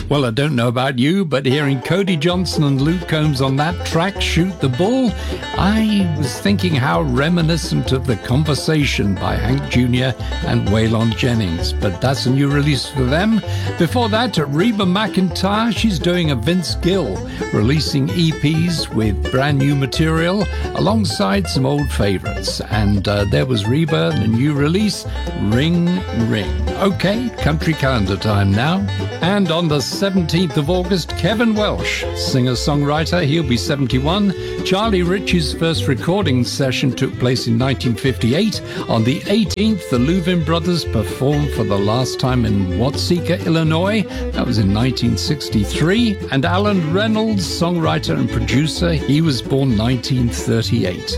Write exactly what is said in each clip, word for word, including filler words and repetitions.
Well, I don't know about you, but hearing Cody Johnson and Luke Combs on that track, Shoot the Bull, I was thinking how reminiscent of The Conversation by Hank Junior and Waylon Jennings, but that's a new release for them. Before that, Reba McEntire, she's doing a Vince Gill, releasing E Ps with brand new material alongside some old favorites. And uh, there was Reba, the new release, Ring Ring. Okay, country calendar time now. And on the seventeenth of August, Kevin Welsh, singer-songwriter, he'll be seventy-one. Charlie Ritchie's first recording session took place in nineteen fifty-eight. On the eighteenth, the Louvin Brothers performed for the last time in Watseka, Illinois. That was in nineteen sixty-three. And Alan Reynolds, songwriter and producer, he was born nineteen thirty-eight.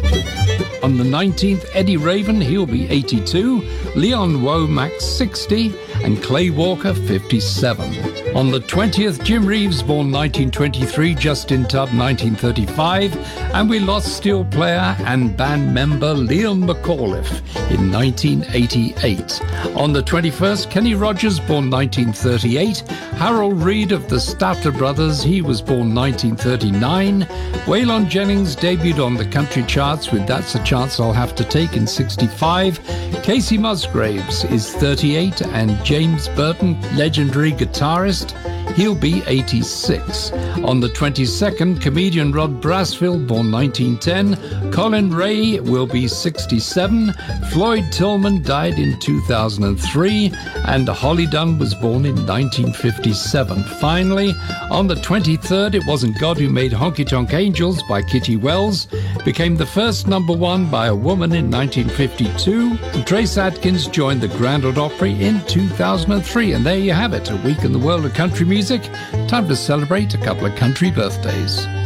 On the nineteenth, Eddie Raven, he'll be eighty-two. Leon Womack, sixty. And Clay Walker, fifty-seven. On the twentieth, Jim Reeves, born nineteen twenty-three, Justin Tubb, nineteen thirty-five, and we lost steel player and band member Leon McAuliffe in nineteen eighty-eight. On the twenty-first, Kenny Rogers, born nineteen thirty-eight, Harold Reed of the Statler Brothers, he was born nineteen thirty-nine, Waylon Jennings debuted on the country charts with That's a Chance I'll Have to Take in sixty-five, Casey Musgraves is thirty-eight, and James Burton, legendary guitarist, he'll be eighty-six. On the twenty-second, comedian Rod Brasfield, born nineteen ten, Colin Ray will be sixty-seven, Floyd Tillman died in two thousand three, and Holly Dunn was born in nineteen fifty-seven. Finally, on the twenty-third, It Wasn't God Who Made Honky Tonk Angels by Kitty Wells became the first number one by a woman in nineteen fifty-two. Trace Adkins joined the Grand Ole Opry in two thousand three, and there you have it, a week in the world of country music. Time to celebrate a couple of country birthdays.